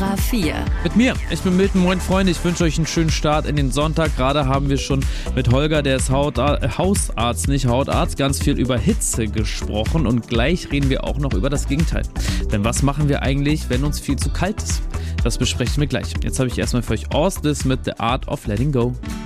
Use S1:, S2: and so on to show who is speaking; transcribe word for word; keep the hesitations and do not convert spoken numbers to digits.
S1: Extra vier.
S2: Mit mir, ich bin Milton, moin Freunde, ich wünsche euch einen schönen Start in den Sonntag. Gerade haben wir schon mit Holger, der ist Hautar- äh, Hausarzt, nicht Hautarzt, ganz viel über Hitze gesprochen und gleich reden wir auch noch über das Gegenteil. Denn was machen wir eigentlich, wenn uns viel zu kalt ist? Das besprechen wir gleich. Jetzt habe ich erstmal für euch Austis mit The Art of Letting Go.